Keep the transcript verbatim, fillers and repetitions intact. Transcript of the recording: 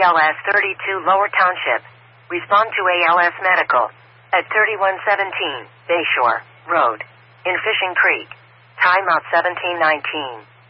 L S thirty-two Lower Township. Respond to A L S Medical at thirty-one seventeen Bayshore Road in Fishing Creek. Timeout seventeen nineteen.